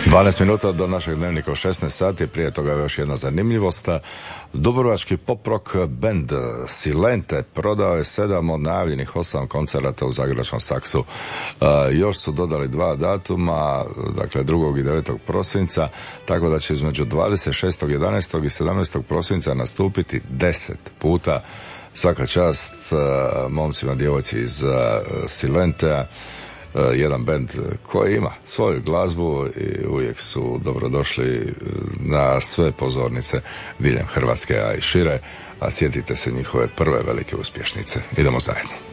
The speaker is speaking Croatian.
12 minuta do našeg dnevnika u 16 sati, prije toga još jedna zanimljivost. Dubrovački pop rock band Silente prodao je 7 od najavljenih 8 koncerata u Zagrebačkom Saksu. Još su dodali 2 datuma, dakle 2. i 9. prosinca, tako da će između 26. 11. i 17. prosinca nastupiti 10 puta. Svaka čast momcima, djevojci iz Silentea, jedan bend koji ima svoju glazbu i uvijek su dobrodošli na sve pozornice diljem Hrvatske, a i šire, a sjetite se njihove prve velike uspješnice. Idemo zajedno.